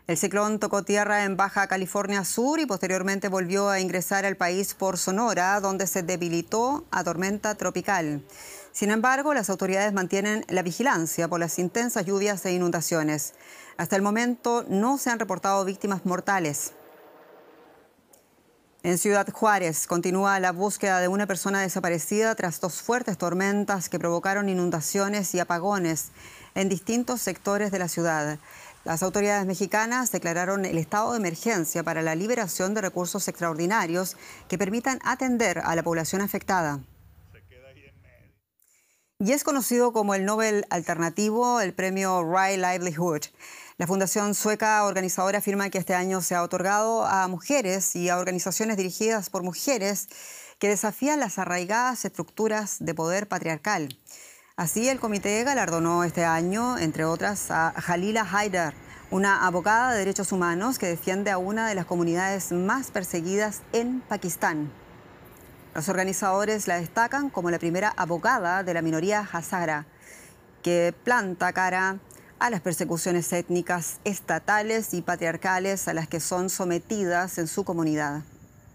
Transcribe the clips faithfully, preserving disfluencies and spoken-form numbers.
El ciclón tocó tierra en Baja California Sur y posteriormente volvió a ingresar al país por Sonora, donde se debilitó a tormenta tropical. Sin embargo, las autoridades mantienen la vigilancia por las intensas lluvias e inundaciones. Hasta el momento no se han reportado víctimas mortales. En Ciudad Juárez continúa la búsqueda de una persona desaparecida tras dos fuertes tormentas que provocaron inundaciones y apagones en distintos sectores de la ciudad. Las autoridades mexicanas declararon el estado de emergencia para la liberación de recursos extraordinarios que permitan atender a la población afectada. Y es conocido como el Nobel alternativo, el premio Right Livelihood. La fundación sueca organizadora afirma que este año se ha otorgado a mujeres y a organizaciones dirigidas por mujeres que desafían las arraigadas estructuras de poder patriarcal. Así, el comité galardonó este año, entre otras, a Jalila Haidar, una abogada de derechos humanos que defiende a una de las comunidades más perseguidas en Pakistán. Los organizadores la destacan como la primera abogada de la minoría hazara, que planta cara a las persecuciones étnicas, estatales y patriarcales a las que son sometidas en su comunidad.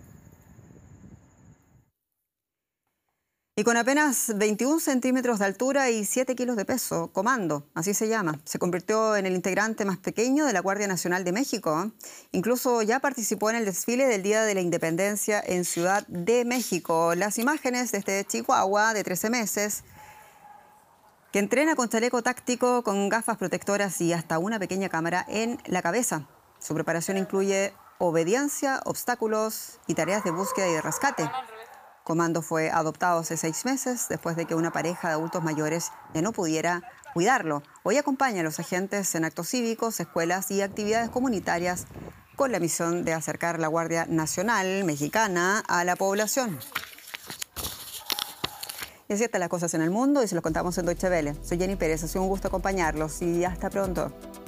Y con apenas veintiún centímetros de altura y siete kilos de peso, Comando, así se llama, se convirtió en el integrante más pequeño de la Guardia Nacional de México. Incluso ya participó en el desfile del Día de la Independencia en Ciudad de México. Las imágenes de este chihuahua de trece meses, que entrena con chaleco táctico, con gafas protectoras y hasta una pequeña cámara en la cabeza. Su preparación incluye obediencia, obstáculos y tareas de búsqueda y de rescate. Comando fue adoptado hace seis meses después de que una pareja de adultos mayores ya no pudiera cuidarlo. Hoy acompaña a los agentes en actos cívicos, escuelas y actividades comunitarias con la misión de acercar la Guardia Nacional Mexicana a la población. Y así están las cosas en el mundo y se los contamos en Deutsche Welle. Soy Jenny Pérez, ha sido un gusto acompañarlos y hasta pronto.